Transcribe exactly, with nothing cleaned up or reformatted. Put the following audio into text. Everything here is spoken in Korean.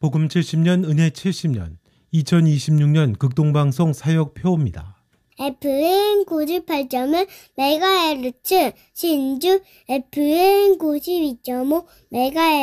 복음 칠십 년, 은혜 칠십 년, 이천이십육 년 극동방송 사역표입니다. 에프엠 구십팔 점 일 메가헤르츠, 신주 에프엠 구십이 점 오 메가헤르츠